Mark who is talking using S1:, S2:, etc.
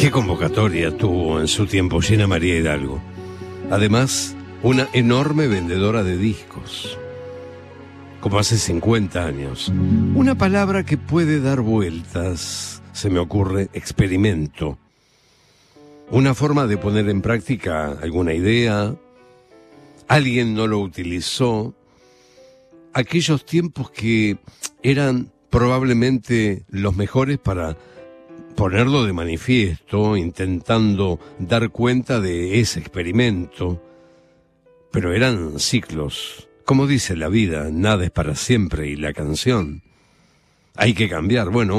S1: Qué convocatoria tuvo en su tiempo Gina María Hidalgo. Además, una enorme vendedora de discos, como hace 50 años. Una palabra que puede dar vueltas, se me ocurre, experimento. Una forma de poner en práctica alguna idea. Alguien no lo utilizó. Aquellos tiempos que eran probablemente los mejores para ponerlo de manifiesto, intentando dar cuenta de ese experimento. Pero eran ciclos. Como dice la vida, nada es para siempre, y la canción. Hay que cambiar. Bueno,